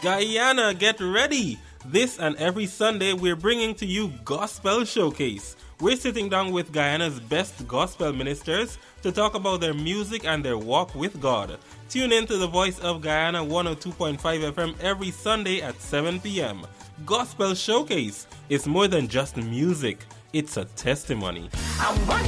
Guyana, get ready! This and every Sunday we're bringing to you Gospel Showcase. We're sitting down with Guyana's best gospel ministers to talk about their music and their walk with God. Tune in to the Voice of Guyana 102.5 FM every Sunday at 7 p.m. Gospel Showcase is more than just music. It's a testimony.